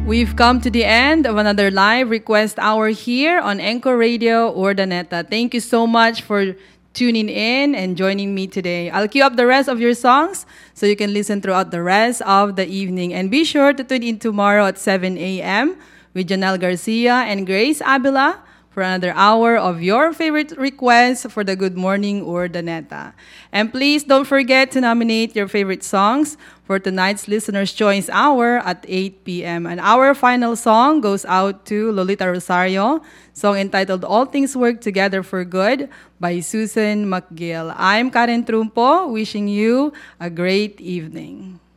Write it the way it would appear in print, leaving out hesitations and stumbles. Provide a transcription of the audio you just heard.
We've come to the end of another live request hour here on Anchor Radio Urdaneta. Thank you so much for tuning in and joining me today. I'll queue up the rest of your songs so you can listen throughout the rest of the evening. And be sure to tune in tomorrow at 7 a.m. with Janelle Garcia and Grace Abila for another hour of your favorite requests for the Good Morning Urdaneta. And please don't forget to nominate your favorite songs for tonight's Listener's Choice Hour at 8 p.m. And our final song goes out to Lolita Rosario, song entitled All Things Work Together for Good by Susan McGill. I'm Karen Trumpo, wishing you a great evening.